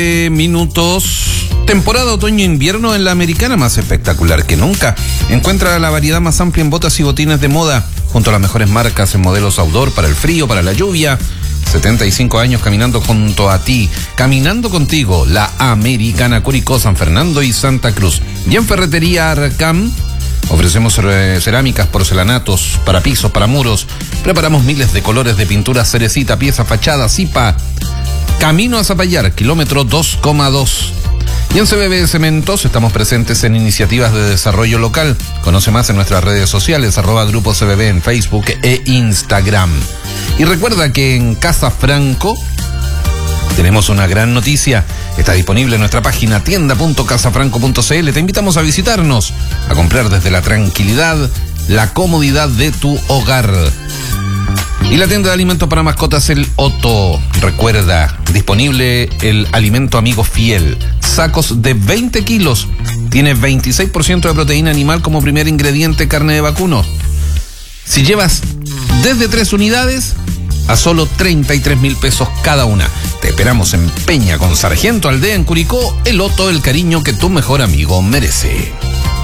Minutos. Temporada otoño-invierno en la Americana, más espectacular que nunca. Encuentra la variedad más amplia en botas y botines de moda, junto a las mejores marcas en modelos outdoor para el frío, para la lluvia. 75 años caminando junto a ti, caminando contigo, la Americana, Curicó, San Fernando y Santa Cruz. Y en Ferretería Arcam ofrecemos cerámicas, porcelanatos, para pisos, para muros. Preparamos miles de colores de pintura cerecita, pieza, fachada, zipa. Camino a Zapallar, kilómetro 2,2. Y en CBB Cementos estamos presentes en iniciativas de desarrollo local. Conoce más en nuestras redes sociales, @Grupo CBB en Facebook e Instagram. Y recuerda que en Casa Franco tenemos una gran noticia. Está disponible en nuestra página tienda.casafranco.cl. Te invitamos a visitarnos, a comprar desde la tranquilidad, la comodidad de tu hogar. Y la tienda de alimentos para mascotas El Otto. Recuerda, disponible el alimento amigo fiel. Sacos de 20 kilos. Tiene 26% de proteína animal como primer ingrediente, carne de vacuno. Si llevas desde 3 unidades, a solo 33.000 pesos cada una. Te esperamos en Peña con Sargento Aldea en Curicó. El Otto, el cariño que tu mejor amigo merece.